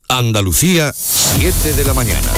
Andalucía, 7 de la mañana.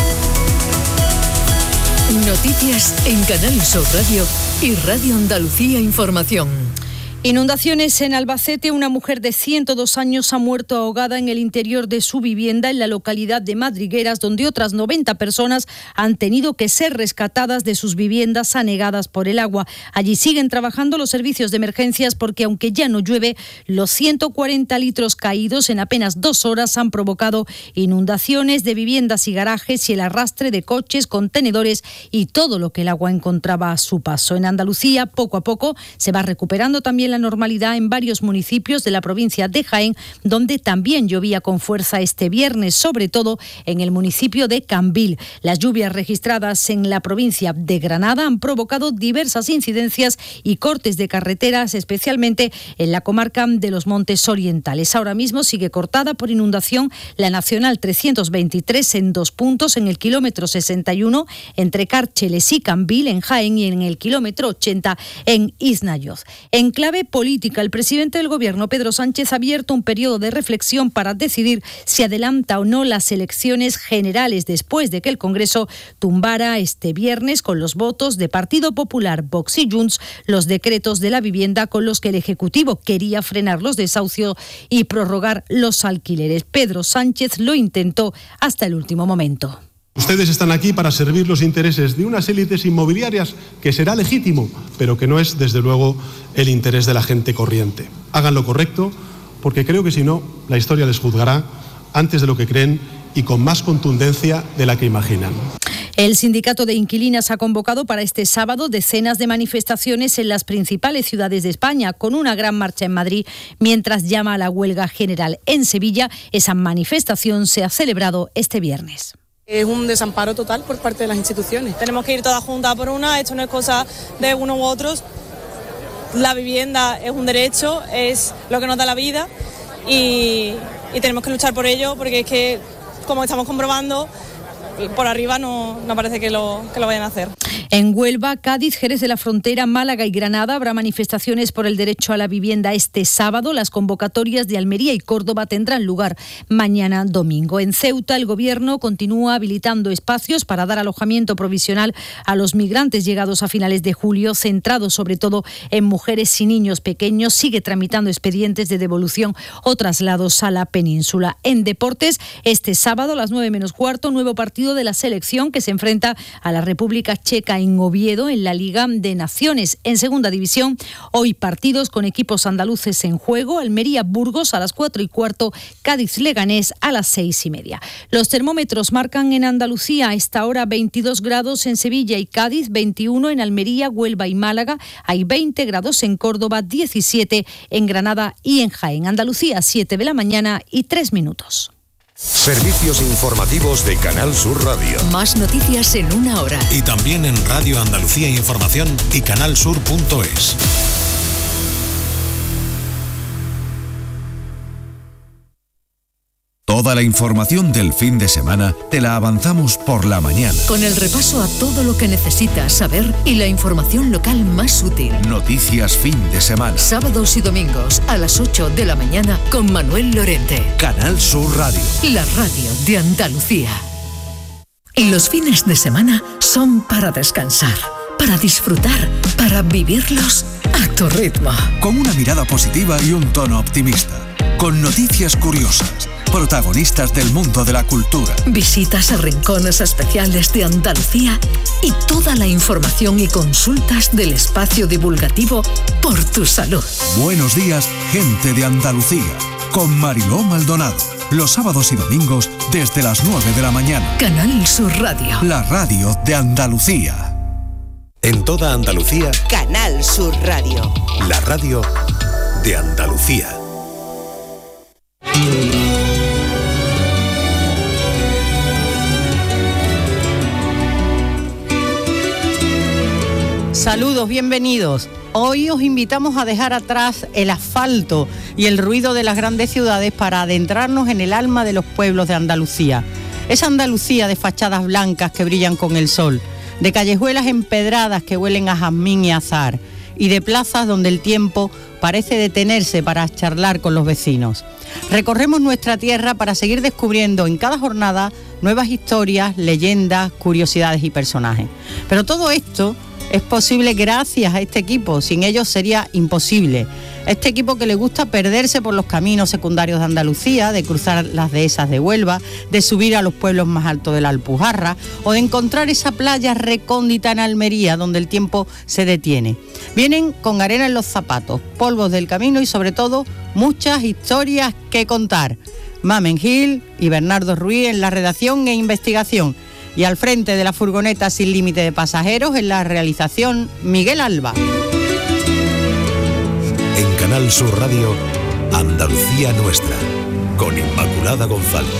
Noticias en Canal Sur Radio y Radio Andalucía Información. Inundaciones en Albacete. Una mujer de 102 años ha muerto ahogada en el interior de su vivienda en la localidad de Madrigueras, donde otras 90 personas han tenido que ser rescatadas de sus viviendas anegadas por el agua. Allí siguen trabajando los servicios de emergencias porque, aunque ya no llueve, los 140 litros caídos en apenas 2 horas han provocado inundaciones de viviendas y garajes y el arrastre de coches, contenedores y todo lo que el agua encontraba a su paso. En Andalucía, poco a poco, se va recuperando también la normalidad en varios municipios de la provincia de Jaén, donde también llovía con fuerza este viernes, sobre todo en el municipio de Cambil. Las lluvias registradas en la provincia de Granada han provocado diversas incidencias y cortes de carreteras, especialmente en la comarca de los Montes Orientales. Ahora mismo sigue cortada por inundación la Nacional 323 en 2 puntos, en el kilómetro 61 entre Cárcheles y Cambil en Jaén y en el kilómetro 80 en Isnayoz. En clave política, el presidente del Gobierno, Pedro Sánchez, ha abierto un periodo de reflexión para decidir si adelanta o no las elecciones generales después de que el Congreso tumbara este viernes con los votos de Partido Popular, Vox y Junts los decretos de la vivienda con los que el Ejecutivo quería frenar los desahucios y prorrogar los alquileres. Pedro Sánchez lo intentó hasta el último momento. Ustedes están aquí para servir los intereses de unas élites inmobiliarias que será legítimo, pero que no es, desde luego, el interés de la gente corriente. Hagan lo correcto, porque creo que si no, la historia les juzgará antes de lo que creen y con más contundencia de la que imaginan. El sindicato de inquilinas ha convocado para este sábado decenas de manifestaciones en las principales ciudades de España, con una gran marcha en Madrid, mientras llama a la huelga general. En Sevilla, esa manifestación se ha celebrado este viernes. Es un desamparo total por parte de las instituciones. Tenemos que ir todas juntas por una, esto no es cosa de uno u otros. La vivienda es un derecho, es lo que nos da la vida y tenemos que luchar por ello, porque es que, como estamos comprobando, por arriba no parece que lo vayan a hacer. En Huelva, Cádiz, Jerez de la Frontera, Málaga y Granada habrá manifestaciones por el derecho a la vivienda este sábado. Las convocatorias de Almería y Córdoba tendrán lugar mañana domingo. En Ceuta, el Gobierno continúa habilitando espacios para dar alojamiento provisional a los migrantes llegados a finales de julio, centrados sobre todo en mujeres y niños pequeños. Sigue tramitando expedientes de devolución o traslados a la península. En deportes, este sábado a las 9:15, nuevo partido de la selección que se enfrenta a la República Checa en Oviedo en la Liga de Naciones. En segunda división, hoy partidos con equipos andaluces en juego: Almería-Burgos a las 4:15, Cádiz-Leganés a las 6:30. Los termómetros marcan en Andalucía a esta hora 22 grados en Sevilla y Cádiz, 21 en Almería, Huelva y Málaga, hay 20 grados en Córdoba, 17 en Granada y en Jaén. Andalucía, 7 de la mañana y 3 minutos. Servicios informativos de Canal Sur Radio. Más noticias en una hora. Y también en Radio Andalucía Información y canalsur.es. Toda la información del fin de semana te la avanzamos por la mañana. Con el repaso a todo lo que necesitas saber y la información local más útil. Noticias fin de semana. Sábados y domingos a las 8 de la mañana con Manuel Lorente. Canal Sur Radio. La radio de Andalucía. Los fines de semana son para descansar, para disfrutar, para vivirlos a tu ritmo. Con una mirada positiva y un tono optimista. Con noticias curiosas. Protagonistas del mundo de la cultura. Visitas a rincones especiales de Andalucía y toda la información y consultas del espacio divulgativo por tu salud. Buenos días, gente de Andalucía, con Mariló Maldonado. Los sábados y domingos desde las 9 de la mañana. Canal Sur Radio. La radio de Andalucía. En toda Andalucía, Canal Sur Radio. La radio de Andalucía. Saludos, bienvenidos. Hoy os invitamos a dejar atrás el asfalto y el ruido de las grandes ciudades para adentrarnos en el alma de los pueblos de Andalucía. Esa Andalucía de fachadas blancas que brillan con el sol, de callejuelas empedradas que huelen a jazmín y azahar, y de plazas donde el tiempo parece detenerse para charlar con los vecinos. Recorremos nuestra tierra para seguir descubriendo en cada jornada nuevas historias, leyendas, curiosidades y personajes. Pero todo esto es posible gracias a este equipo, sin ellos sería imposible. Este equipo que le gusta perderse por los caminos secundarios de Andalucía, de cruzar las dehesas de Huelva, de subir a los pueblos más altos de la Alpujarra o de encontrar esa playa recóndita en Almería donde el tiempo se detiene. Vienen con arena en los zapatos, polvos del camino y sobre todo muchas historias que contar. Mamen Gil y Bernardo Ruiz en la redacción e investigación y al frente de la furgoneta sin límite de pasajeros en la realización Miguel Alba. En Canal Sur Radio, Andalucía Nuestra, con Inmaculada González.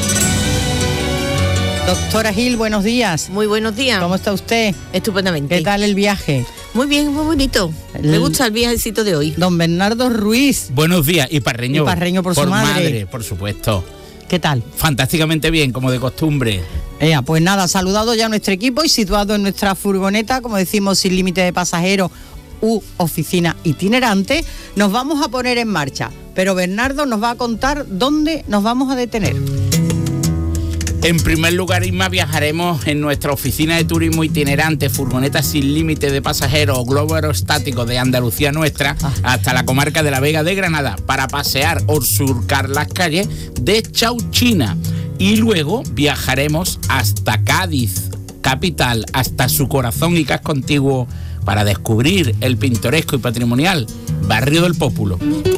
Doctora Gil, buenos días. Muy buenos días. ¿Cómo está usted? Estupendamente. ¿Qué tal el viaje? Muy bien, muy bonito. Me gusta el viajecito de hoy. Don Bernardo Ruiz. Buenos días. Y Parreño. Y Parreño por su madre. Por supuesto. ¿Qué tal? Fantásticamente bien, como de costumbre. Pues nada, saludado ya nuestro equipo y situado en nuestra furgoneta, como decimos, sin límite de pasajeros u oficina itinerante, nos vamos a poner en marcha. Pero Bernardo nos va a contar dónde nos vamos a detener. En primer lugar, Isma, viajaremos en nuestra oficina de turismo itinerante, furgoneta sin límite de pasajeros o globo aerostático de Andalucía Nuestra, hasta la comarca de la Vega de Granada, para pasear o surcar las calles de Chauchina. Y luego viajaremos hasta Cádiz, capital, hasta su corazón y casco antiguo, para descubrir el pintoresco y patrimonial Barrio del Pópulo.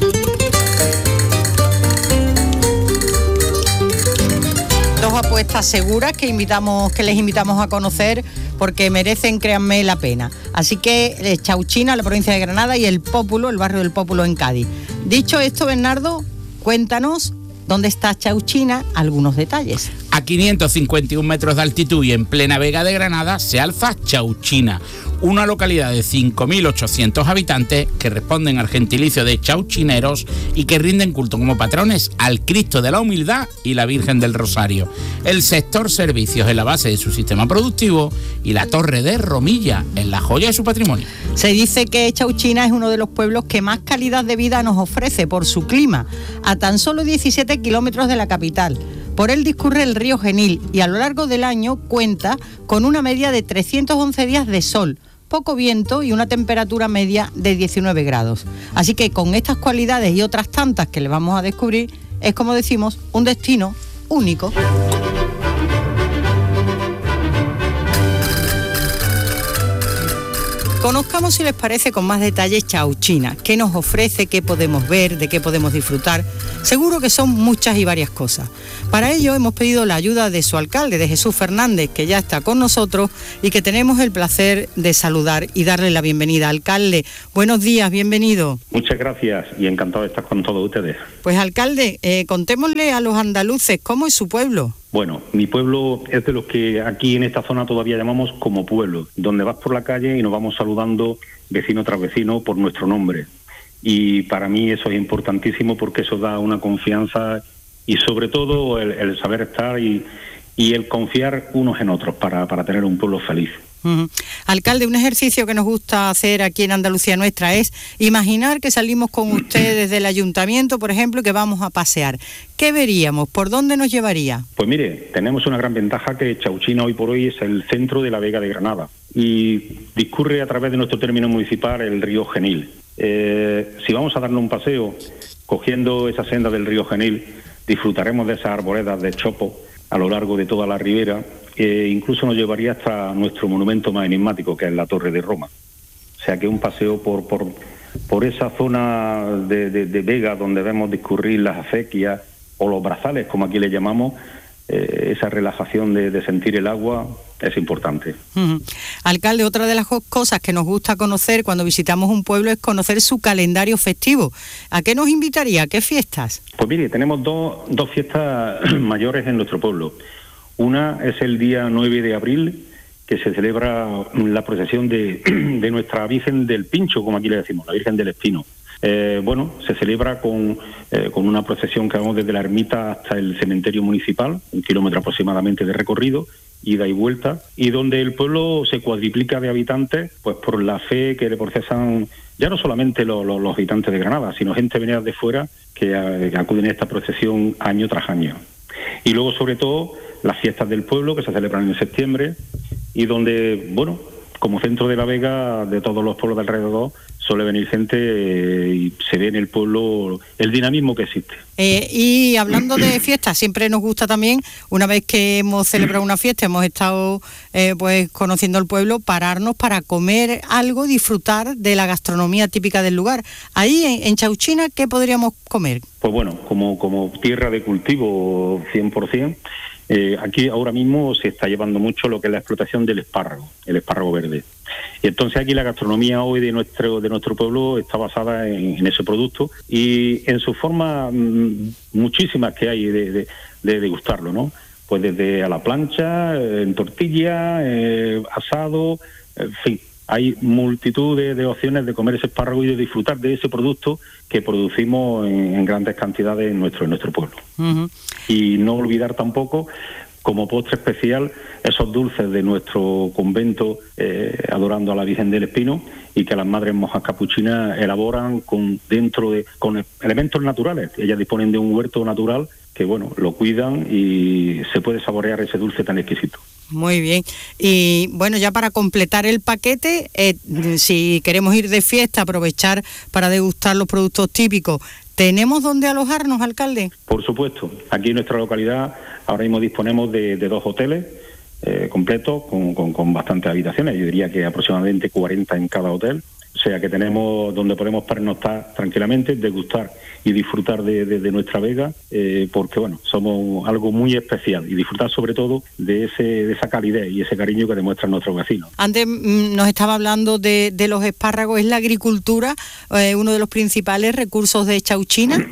Dos apuestas seguras que les invitamos a conocer porque merecen, créanme, la pena. Así que Chauchina, la provincia de Granada, y el Pópulo, el barrio del Pópulo en Cádiz. Dicho esto, Bernardo, cuéntanos dónde está Chauchina, algunos detalles. A 551 metros de altitud y en plena Vega de Granada se alza Chauchina, una localidad de 5.800 habitantes que responden al gentilicio de chauchineros y que rinden culto como patrones al Cristo de la Humildad y la Virgen del Rosario. El sector servicios es la base de su sistema productivo y la Torre de Romilla es la joya de su patrimonio. Se dice que Chauchina es uno de los pueblos que más calidad de vida nos ofrece por su clima, a tan solo 17 kilómetros de la capital. Por él discurre el río Genil y a lo largo del año cuenta con una media de 311 días de sol, poco viento y una temperatura media de 19 grados. Así que con estas cualidades y otras tantas que le vamos a descubrir, es, como decimos, un destino único. Conozcamos, si les parece, con más detalle Chauchina. ¿Qué nos ofrece? ¿Qué podemos ver? ¿De qué podemos disfrutar? Seguro que son muchas y varias cosas. Para ello hemos pedido la ayuda de su alcalde, de Jesús Fernández, que ya está con nosotros y que tenemos el placer de saludar y darle la bienvenida. Alcalde, buenos días, bienvenido. Muchas gracias y encantado de estar con todos ustedes. Pues alcalde, contémosle a los andaluces cómo es su pueblo. Bueno, mi pueblo es de los que aquí en esta zona todavía llamamos como pueblo, donde vas por la calle y nos vamos saludando vecino tras vecino por nuestro nombre. Y para mí eso es importantísimo porque eso da una confianza y sobre todo el saber estar y el confiar unos en otros para tener un pueblo feliz. Uh-huh. Alcalde, un ejercicio que nos gusta hacer aquí en Andalucía Nuestra es imaginar que salimos con usted desde el ayuntamiento, por ejemplo, y que vamos a pasear. ¿Qué veríamos? ¿Por dónde nos llevaría? Pues mire, tenemos una gran ventaja que Chauchina hoy por hoy es el centro de la Vega de Granada y discurre a través de nuestro término municipal el río Genil. Si vamos a darle un paseo cogiendo esa senda del río Genil, disfrutaremos de esas arboledas de chopo a lo largo de toda la ribera, que incluso nos llevaría hasta nuestro monumento más enigmático, que es la Torre de Roma. O sea que un paseo por esa zona de Vega donde vemos discurrir las acequias o los brazales, como aquí le llamamos, esa relajación de sentir el agua es importante. Uh-huh. Alcalde, otra de las cosas que nos gusta conocer cuando visitamos un pueblo es conocer su calendario festivo. ¿A qué nos invitaría? ¿Qué fiestas? Pues mire, tenemos dos fiestas mayores en nuestro pueblo. Una es el día 9 de abril, que se celebra la procesión de nuestra Virgen del Pincho, como aquí le decimos, la Virgen del Espino. Se celebra con una procesión que vamos desde la ermita hasta el cementerio municipal, 1 kilómetro aproximadamente de recorrido, ida y vuelta, y donde el pueblo se cuadriplica de habitantes, pues por la fe que le procesan ya no solamente los habitantes de Granada, sino gente venida de fuera que acuden a esta procesión año tras año. Y luego, sobre todo, las fiestas del pueblo que se celebran en septiembre y donde, bueno, como centro de la Vega, de todos los pueblos de alrededor, suele venir gente y se ve en el pueblo el dinamismo que existe. Y hablando de fiestas, siempre nos gusta también, una vez que hemos celebrado una fiesta, hemos estado pues conociendo el pueblo, pararnos para comer algo, disfrutar de la gastronomía típica del lugar. Ahí en Chauchina, ¿qué podríamos comer? Pues bueno, como tierra de cultivo 100%, aquí ahora mismo se está llevando mucho lo que es la explotación del espárrago, el espárrago verde. Y entonces aquí la gastronomía hoy de nuestro pueblo está basada en ese producto y en su forma muchísimas que hay de degustarlo, ¿no? Pues desde a la plancha, en tortilla, asado, en fin. Hay multitud de opciones de comer ese espárrago y de disfrutar de ese producto que producimos en grandes cantidades en nuestro pueblo. Uh-huh. Y no olvidar tampoco, como postre especial, esos dulces de nuestro convento adorando a la Virgen del Espino y que las madres monjas capuchinas elaboran con elementos naturales. Ellas disponen de un huerto natural que, bueno, lo cuidan y se puede saborear ese dulce tan exquisito. Muy bien. Y bueno, ya para completar el paquete, si queremos ir de fiesta, aprovechar para degustar los productos típicos, ¿tenemos dónde alojarnos, alcalde? Por supuesto. Aquí en nuestra localidad ahora mismo disponemos de 2 hoteles completos con bastantes habitaciones. Yo diría que aproximadamente 40 en cada hotel. O sea que tenemos donde podemos pernoctar tranquilamente, degustar y disfrutar de nuestra Vega, porque bueno, somos algo muy especial y disfrutar sobre todo de esa calidez y ese cariño que demuestran nuestros vecinos. Antes nos estaba hablando de los espárragos. ¿Es la agricultura uno de los principales recursos de Chauchina?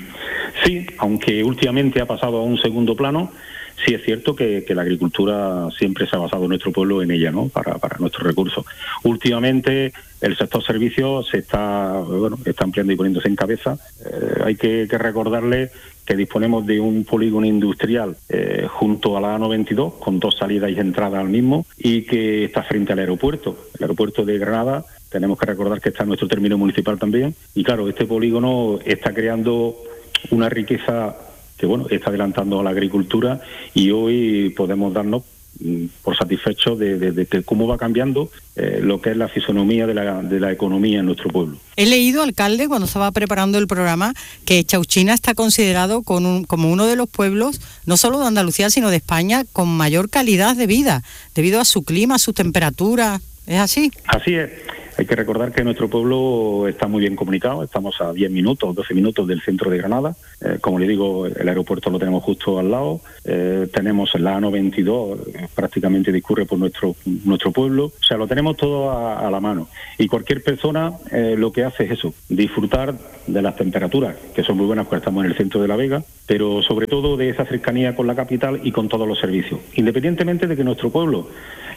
Sí, aunque últimamente ha pasado a un segundo plano. Sí es cierto que la agricultura siempre se ha basado en nuestro pueblo en ella, ¿no? Para nuestros recursos. Últimamente el sector servicios se está ampliando y poniéndose en cabeza. Hay que recordarle que disponemos de un polígono industrial junto a la A92 con 2 salidas y entradas al mismo y que está frente al aeropuerto. El aeropuerto de Granada, tenemos que recordar que está en nuestro término municipal también. Y claro, este polígono está creando una riqueza que bueno, está adelantando a la agricultura y hoy podemos darnos por satisfechos de cómo va cambiando lo que es la fisonomía de la economía en nuestro pueblo. He leído, alcalde, cuando estaba preparando el programa, que Chauchina está considerado como uno de los pueblos, no solo de Andalucía, sino de España, con mayor calidad de vida, debido a su clima, a su temperatura. ¿Es así? Así es. Hay que recordar que nuestro pueblo está muy bien comunicado, estamos a 10 minutos, 12 minutos del centro de Granada. Como le digo, el aeropuerto lo tenemos justo al lado. Tenemos la A92, prácticamente discurre por nuestro pueblo. O sea, lo tenemos todo a la mano. Y cualquier persona lo que hace es eso, disfrutar de las temperaturas, que son muy buenas porque estamos en el centro de la Vega, pero sobre todo de esa cercanía con la capital y con todos los servicios. Independientemente de que nuestro pueblo,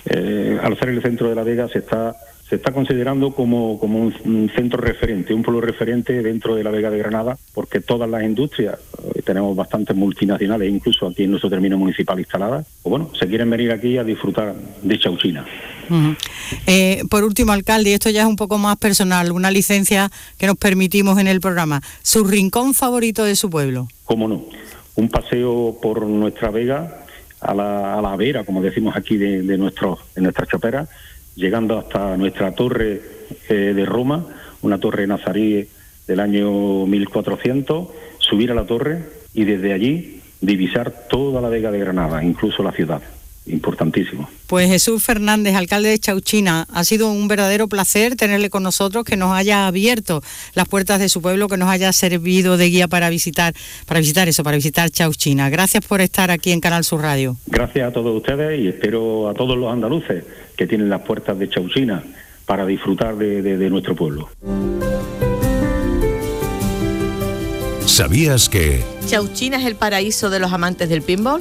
al ser el centro de la Vega, se está considerando como un centro referente, un pueblo referente dentro de la Vega de Granada, porque todas las industrias, tenemos bastantes multinacionales, incluso aquí en nuestro término municipal instaladas, pues bueno, se quieren venir aquí a disfrutar de Chauchina. Uh-huh. Por último, alcalde, y esto ya es un poco más personal, una licencia que nos permitimos en el programa, ¿su rincón favorito de su pueblo? Cómo no, un paseo por nuestra Vega, a la vera, como decimos aquí de nuestras choperas, llegando hasta nuestra torre de Roma, una torre nazarí del año 1400, subir a la torre y desde allí divisar toda la Vega de Granada, incluso la ciudad. Importantísimo. Pues Jesús Fernández, alcalde de Chauchina, ha sido un verdadero placer tenerle con nosotros, que nos haya abierto las puertas de su pueblo, que nos haya servido de guía para visitar Chauchina. Gracias por estar aquí en Canal Sur Radio. Gracias a todos ustedes y espero a todos los andaluces que tienen las puertas de Chauchina para disfrutar de nuestro pueblo. ¿Sabías que Chauchina es el paraíso de los amantes del pinball?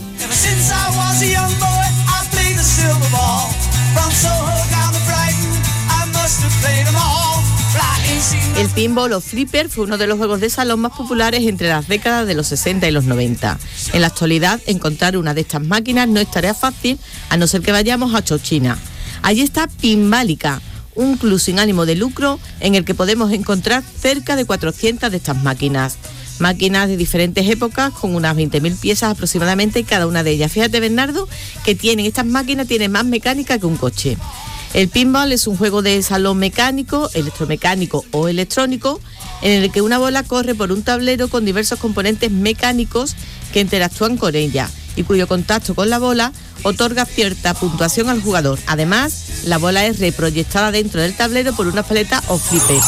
From Soho down to Brighton, I must have played them all. Fly El pinball o flipper fue uno de los juegos de salón más populares entre las décadas de los 60 y los 90. En la actualidad, encontrar una de estas máquinas no es tarea fácil, a no ser que vayamos a Chauchina. Allí está Pinbálica, un club sin ánimo de lucro en el que podemos encontrar cerca de 400 de estas máquinas. Máquinas de diferentes épocas con unas 20.000 piezas aproximadamente cada una de ellas. Fíjate, Bernardo, que estas máquinas tienen más mecánica que un coche. El pinball es un juego de salón mecánico, electromecánico o electrónico, en el que una bola corre por un tablero con diversos componentes mecánicos que interactúan con ella y cuyo contacto con la bola otorga cierta puntuación al jugador. Además, la bola es reproyectada dentro del tablero por una paleta o flipper.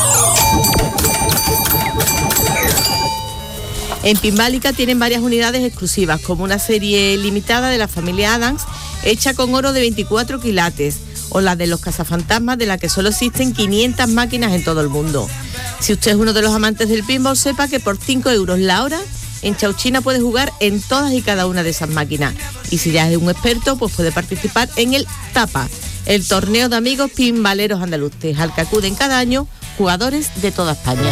En Pinbálica tienen varias unidades exclusivas, como una serie limitada de la familia Adams, hecha con oro de 24 quilates, o la de los cazafantasmas, de la que solo existen 500 máquinas en todo el mundo. Si usted es uno de los amantes del pinball, sepa que por 5 euros la hora, en Chauchina puede jugar en todas y cada una de esas máquinas. Y si ya es un experto, pues puede participar en el TAPA, el torneo de amigos pinbaleros andaluces, al que acuden cada año jugadores de toda España.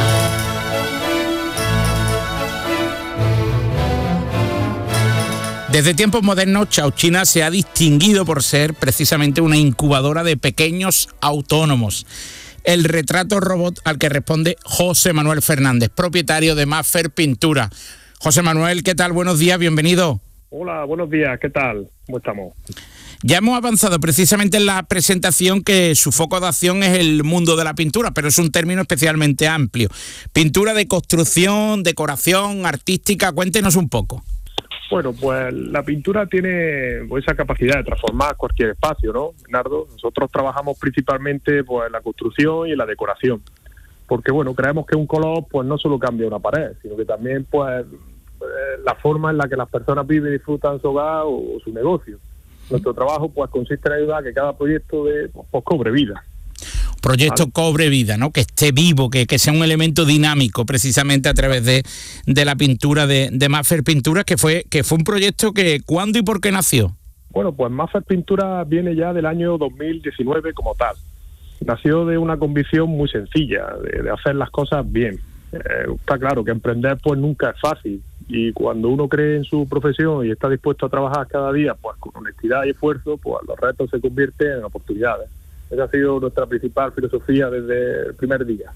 Desde tiempos modernos, Chauchina se ha distinguido por ser precisamente una incubadora de pequeños autónomos. El retrato robot al que responde José Manuel Fernández, propietario de Maffer Pintura. José Manuel, ¿qué tal? Buenos días, bienvenido. Hola, buenos días, ¿qué tal? ¿Cómo estamos? Ya hemos avanzado precisamente en la presentación que su foco de acción es el mundo de la pintura, pero es un término especialmente amplio. Pintura de construcción, decoración, artística, cuéntenos un poco. Bueno, pues la pintura tiene esa capacidad de transformar cualquier espacio, ¿no, Bernardo? Nosotros trabajamos principalmente pues en la construcción y en la decoración, porque bueno, creemos que un color pues no solo cambia una pared, sino que también pues la forma en la que las personas viven y disfrutan su hogar o su negocio. Nuestro trabajo pues consiste en ayudar a que cada proyecto pues cobre vida. Proyecto cobre vida, ¿no? Que esté vivo, que sea un elemento dinámico precisamente a través de la pintura de Maffer Pintura, que fue un proyecto que ¿cuándo y por qué nació? Bueno, pues Maffer Pintura viene ya del año 2019 como tal. Nació de una convicción muy sencilla, de hacer las cosas bien. Está claro que emprender pues nunca es fácil, y cuando uno cree en su profesión y está dispuesto a trabajar cada día pues con honestidad y esfuerzo, pues los retos se convierten en oportunidades. Esa ha sido nuestra principal filosofía desde el primer día.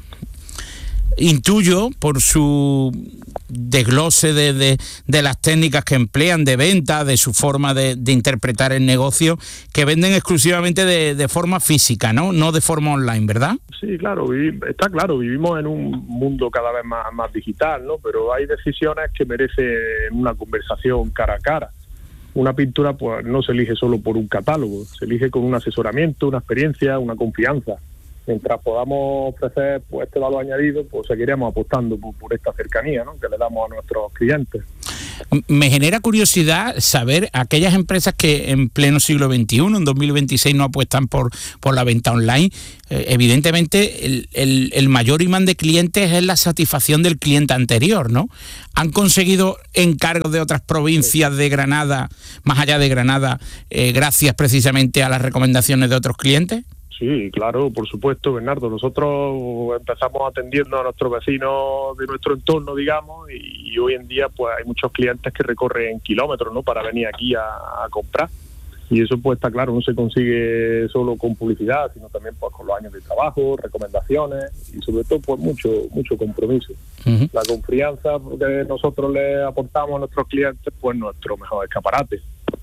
Intuyo, por su desglose de las técnicas que emplean de venta, de su forma de interpretar el negocio, que venden exclusivamente de forma física, no de forma online, ¿verdad? Sí, claro, está claro, vivimos en un mundo cada vez más digital, ¿no? Pero hay decisiones que merecen una conversación cara a cara. Una pintura pues no se elige solo por un catálogo, se elige con un asesoramiento, una experiencia, una confianza. Mientras podamos ofrecer pues este valor añadido, pues seguiremos apostando por esta cercanía, ¿no?, que le damos a nuestros clientes. Me genera curiosidad saber aquellas empresas que en pleno siglo XXI, en 2026, no apuestan por la venta online. Evidentemente, el mayor imán de clientes es la satisfacción del cliente anterior, ¿no? ¿Han conseguido encargos de otras provincias de Granada, más allá de Granada, gracias precisamente a las recomendaciones de otros clientes? Sí, claro, por supuesto, Bernardo. Nosotros empezamos atendiendo a nuestros vecinos de nuestro entorno, digamos, y hoy en día pues hay muchos clientes que recorren kilómetros, ¿no?, para venir aquí a comprar. Y eso pues está claro, no se consigue solo con publicidad, sino también pues con los años de trabajo, recomendaciones y sobre todo pues mucho compromiso. Uh-huh. La confianza que nosotros le aportamos a nuestros clientes pues nuestro mejor escaparate.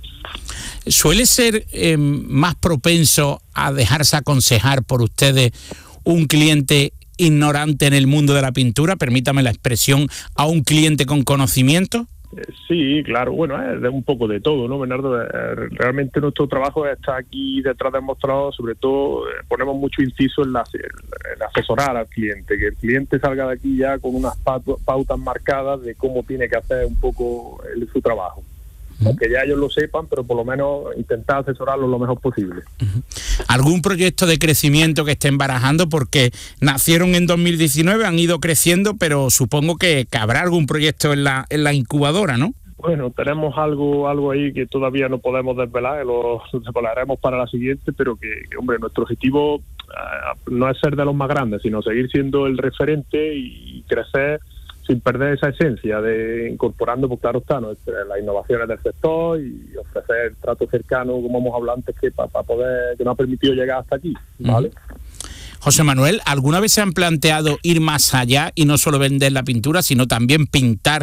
¿Suele ser más propenso a dejarse aconsejar por ustedes un cliente ignorante en el mundo de la pintura? Permítame la expresión, a un cliente con conocimiento. Sí, claro, bueno, es un poco de todo, ¿no, Bernardo? Realmente nuestro trabajo está aquí detrás del mostrador, sobre todo ponemos mucho inciso en asesorar al cliente, que el cliente salga de aquí ya con unas pautas marcadas de cómo tiene que hacer un poco su trabajo. Aunque ya ellos lo sepan, pero por lo menos intentar asesorarlos lo mejor posible. ¿Algún proyecto de crecimiento que estén barajando? Porque nacieron en 2019, han ido creciendo, pero supongo que habrá algún proyecto en la incubadora, ¿no? Bueno, tenemos algo ahí que todavía no podemos desvelar, lo desvelaremos para la siguiente, pero que hombre, nuestro objetivo no es ser de los más grandes, sino seguir siendo el referente y crecer sin perder esa esencia, de incorporando, pues claro está, ¿no?, las innovaciones del sector y ofrecer trato cercano, como hemos hablado antes, que para poder, que nos ha permitido llegar hasta aquí, ¿vale? José Manuel, ¿alguna vez se han planteado ir más allá y no solo vender la pintura, sino también pintar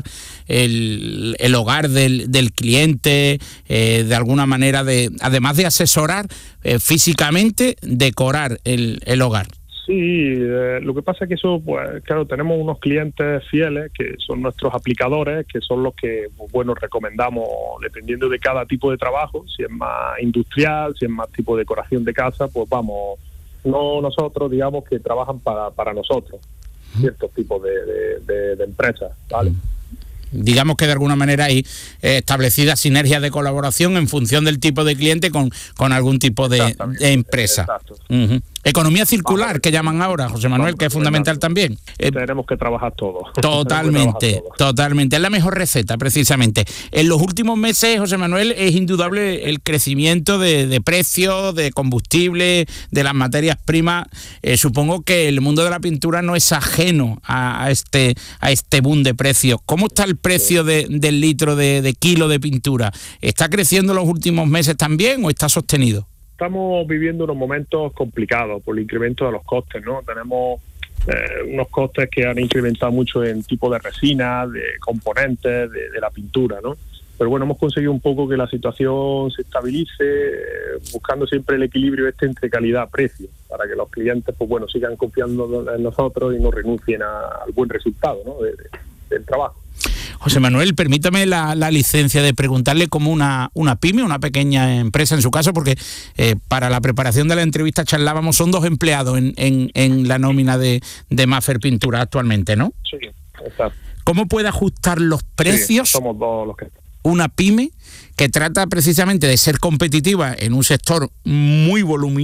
el hogar del cliente, de alguna manera, además de asesorar físicamente, decorar el hogar? Sí, lo que pasa es que eso, pues claro, tenemos unos clientes fieles que son nuestros aplicadores, que son los que, pues, bueno, recomendamos dependiendo de cada tipo de trabajo, si es más industrial, si es más tipo de decoración de casa, pues vamos, no nosotros, digamos, que trabajan para nosotros, ciertos tipos de empresas, ¿vale? Digamos que de alguna manera hay establecidas sinergias de colaboración en función del tipo de cliente con algún tipo de empresa. Exacto. Economía circular, que llaman ahora, José Manuel, que es fundamental también. Tenemos que trabajar todo. Totalmente. Es la mejor receta, precisamente. En los últimos meses, José Manuel, es indudable el crecimiento de precios, de combustible, de las materias primas. Supongo que el mundo de la pintura no es ajeno a este boom de precios. ¿Cómo está el precio del litro de kilo de pintura? ¿Está creciendo en los últimos meses también o está sostenido? Estamos viviendo unos momentos complicados por el incremento de los costes, ¿no? Tenemos unos costes que han incrementado mucho en tipo de resina, de componentes, de la pintura, ¿no? Pero bueno, hemos conseguido un poco que la situación se estabilice, buscando siempre el equilibrio entre calidad-precio, para que los clientes, pues bueno, sigan confiando en nosotros y no renuncien al buen resultado, ¿no?, del trabajo. José Manuel, permítame la licencia de preguntarle como una pyme, una pequeña empresa en su caso, porque para la preparación de la entrevista charlábamos, son 2 empleados en la nómina de Maffer Pintura actualmente, ¿no? Sí, exacto. ¿Cómo puede ajustar los precios? Sí, somos 2 los que... Una pyme que trata precisamente de ser competitiva en un sector muy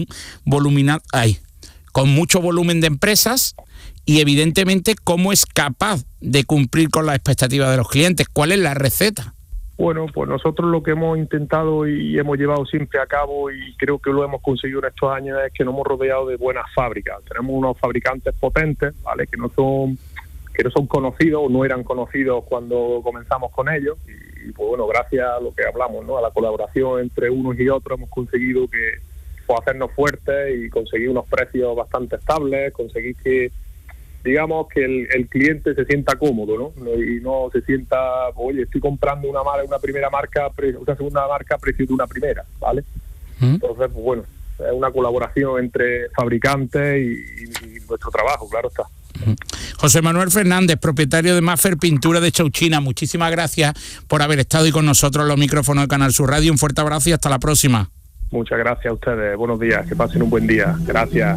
con mucho volumen de empresas, y evidentemente cómo es capaz de cumplir con las expectativas de los clientes. ¿Cuál es la receta? Bueno, pues nosotros lo que hemos intentado y hemos llevado siempre a cabo, y creo que lo hemos conseguido en estos años, es que nos hemos rodeado de buenas fábricas. Tenemos unos fabricantes potentes, ¿vale?, que no son conocidos o no eran conocidos cuando comenzamos con ellos, y pues bueno, gracias a lo que hablamos, ¿no?, a la colaboración entre unos y otros, hemos conseguido que, pues, hacernos fuertes y conseguir unos precios bastante estables, conseguir que, digamos, que el cliente se sienta cómodo, ¿no? Y no se sienta, oye, estoy comprando una primera marca, una segunda marca a precio de una primera, ¿vale? Entonces, pues bueno, es una colaboración entre fabricantes y nuestro trabajo, claro está. José Manuel Fernández, propietario de Maffer Pintura de Chauchina, muchísimas gracias por haber estado hoy con nosotros en los micrófonos de Canal Sur Radio. Un fuerte abrazo y hasta la próxima. Muchas gracias a ustedes, buenos días, que pasen un buen día. Gracias.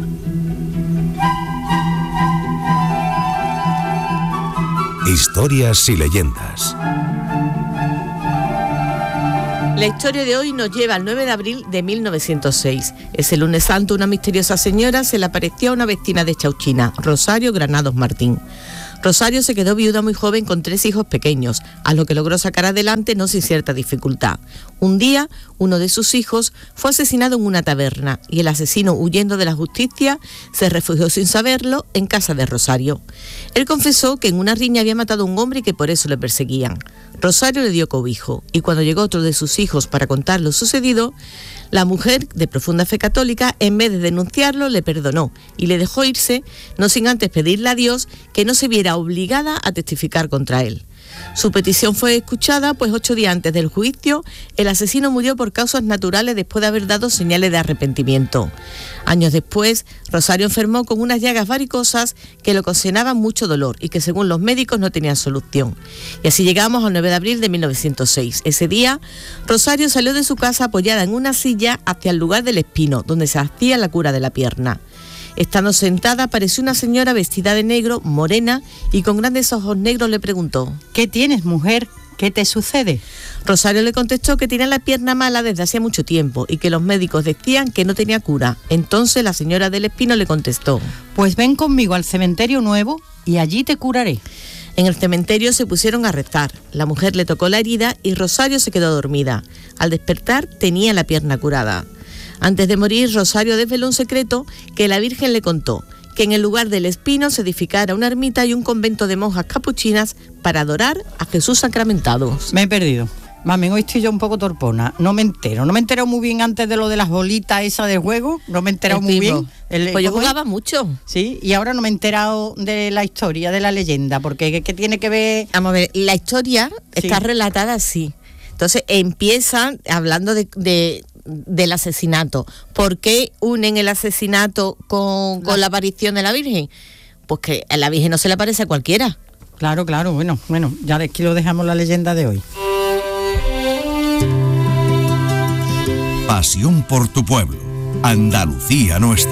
Historias y leyendas. La historia de hoy nos lleva al 9 de abril de 1906. Ese lunes santo, una misteriosa señora se le apareció a una vecina de Chauchina, Rosario Granados Martín. Rosario se quedó viuda muy joven con 3 hijos pequeños, a lo que logró sacar adelante no sin cierta dificultad. Un día, uno de sus hijos fue asesinado en una taberna y el asesino, huyendo de la justicia, se refugió sin saberlo en casa de Rosario. Él confesó que en una riña había matado a un hombre y que por eso le perseguían. Rosario le dio cobijo y cuando llegó otro de sus hijos para contar lo sucedido, la mujer, de profunda fe católica, en vez de denunciarlo, le perdonó y le dejó irse, no sin antes pedirle a Dios que no se viera obligada a testificar contra él. Su petición fue escuchada, pues 8 días antes del juicio, el asesino murió por causas naturales después de haber dado señales de arrepentimiento. Años después, Rosario enfermó con unas llagas varicosas que le ocasionaban mucho dolor y que según los médicos no tenían solución. Y así llegamos al 9 de abril de 1906. Ese día, Rosario salió de su casa apoyada en una silla hacia el lugar del espino, donde se hacía la cura de la pierna. Estando sentada, apareció una señora vestida de negro, morena, y con grandes ojos negros le preguntó: ¿Qué tienes, mujer? ¿Qué te sucede? Rosario le contestó que tenía la pierna mala desde hacía mucho tiempo y que los médicos decían que no tenía cura. Entonces la señora del espino le contestó: Pues ven conmigo al cementerio nuevo y allí te curaré. En el cementerio se pusieron a rezar. La mujer le tocó la herida y Rosario se quedó dormida. Al despertar tenía la pierna curada. Antes de morir, Rosario desveló un secreto que la Virgen le contó, que en el lugar del Espino se edificara una ermita y un convento de monjas capuchinas para adorar a Jesús sacramentado. Me he perdido. Mami, hoy estoy yo un poco torpona, no me entero muy bien antes de lo de las bolitas esa de juego, no me he enterado muy bien. Pues yo jugaba mucho. Sí, y ahora no me he enterado de la historia, de la leyenda, porque ¿qué tiene que ver? Vamos a ver, la historia está relatada así. Entonces empiezan hablando del asesinato. ¿Por qué unen el asesinato con la aparición de la Virgen? Pues que a la Virgen no se le aparece a cualquiera. Claro, bueno, ya aquí lo dejamos la leyenda de hoy. Pasión por tu pueblo, Andalucía nuestra.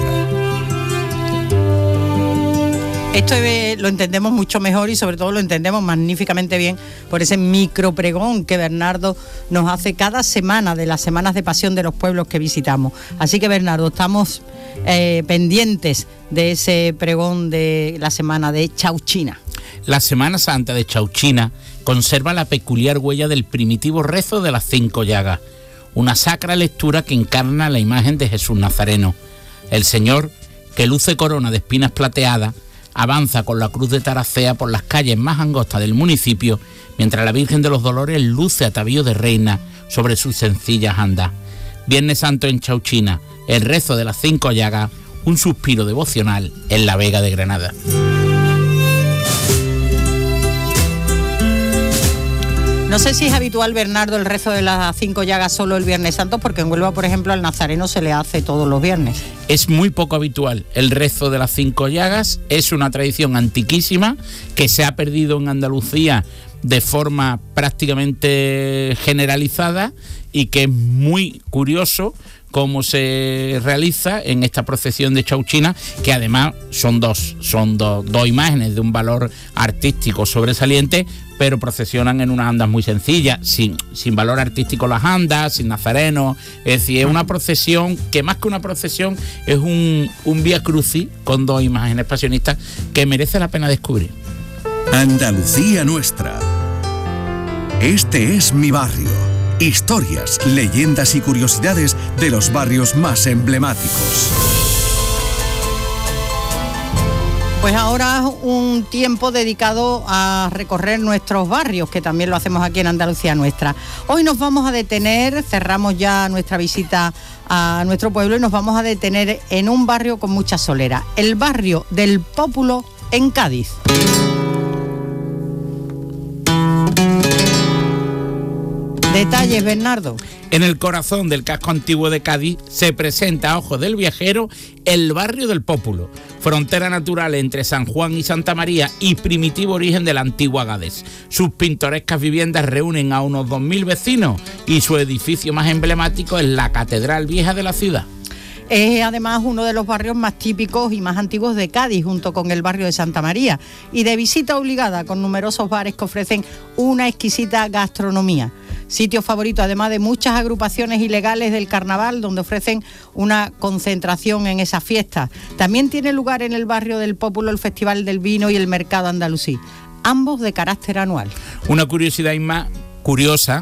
Esto lo entendemos mucho mejor y sobre todo lo entendemos magníficamente bien por ese micropregón que Bernardo nos hace cada semana de las semanas de pasión de los pueblos que visitamos. Así que, Bernardo, estamos pendientes de ese pregón de la semana de Chauchina. La Semana Santa de Chauchina conserva la peculiar huella del primitivo rezo de las 5 llagas, una sacra lectura que encarna la imagen de Jesús Nazareno. El Señor, que luce corona de espinas plateadas, avanza con la cruz de Taracea por las calles más angostas del municipio, mientras la Virgen de los Dolores luce atavío de reina sobre sus sencillas andas. Viernes Santo en Chauchina, el rezo de las 5 llagas, un suspiro devocional en la Vega de Granada. No sé si es habitual, Bernardo, el rezo de las 5 llagas solo el Viernes Santo, porque en Huelva, por ejemplo, al nazareno se le hace todos los viernes. Es muy poco habitual. El rezo de las 5 llagas es una tradición antiquísima que se ha perdido en Andalucía de forma prácticamente generalizada y que es muy curioso cómo se realiza en esta procesión de Chauchina, que además son dos imágenes de un valor artístico sobresaliente, pero procesionan en unas andas muy sencillas, sin valor artístico las andas, sin nazareno. Es decir, es una procesión que más que una procesión es un vía crucis con 2 imágenes pasionistas que merece la pena descubrir. Andalucía nuestra. Este es mi barrio. Historias, leyendas y curiosidades de los barrios más emblemáticos. Pues ahora un tiempo dedicado a recorrer nuestros barrios, que también lo hacemos aquí en Andalucía Nuestra. Hoy nos vamos a detener, cerramos ya nuestra visita a nuestro pueblo y nos vamos a detener en un barrio con mucha solera, el barrio del Pópulo en Cádiz. Detalles, Bernardo. En el corazón del casco antiguo de Cádiz se presenta a ojos del viajero el barrio del Pópulo, frontera natural entre San Juan y Santa María y primitivo origen de la antigua Gades. Sus pintorescas viviendas reúnen a unos 2.000 vecinos y su edificio más emblemático es la Catedral Vieja de la ciudad. Es además uno de los barrios más típicos y más antiguos de Cádiz, junto con el barrio de Santa María, y de visita obligada, con numerosos bares que ofrecen una exquisita gastronomía. Sitio favorito, además de muchas agrupaciones ilegales del carnaval, donde ofrecen una concentración en esas fiestas. También tiene lugar en el barrio del Pópulo el Festival del Vino y el Mercado Andalusí, ambos de carácter anual. Una curiosidad más curiosa